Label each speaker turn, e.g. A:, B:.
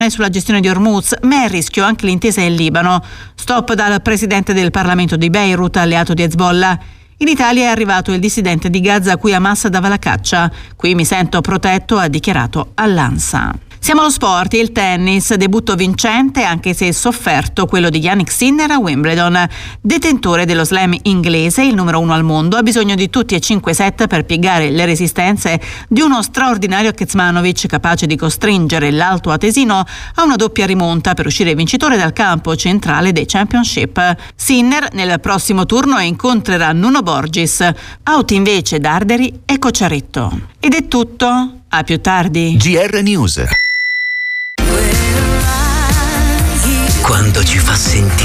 A: sulla gestione di Hormuz, ma è a rischio anche l'intesa in Libano. Stop dal presidente del Parlamento di Beirut, alleato di Hezbollah. In Italia è arrivato il dissidente di Gaza a cui Hamas dava la caccia. Qui mi sento protetto, ha dichiarato all'ANSA. Siamo allo sport, il tennis, debutto vincente anche se sofferto quello di Jannik Sinner a Wimbledon. Detentore dello slam inglese, il numero 1 al mondo, ha bisogno di tutti e 5 set per piegare le resistenze di uno straordinario Kecmanovic capace di costringere l'alto atesino a una doppia rimonta per uscire vincitore dal campo centrale dei Championship. Sinner nel prossimo turno incontrerà Nuno Borgis, out invece Darderi e Cocciaretto. Ed è tutto, a più tardi.
B: GR News. Quando ci fa sentire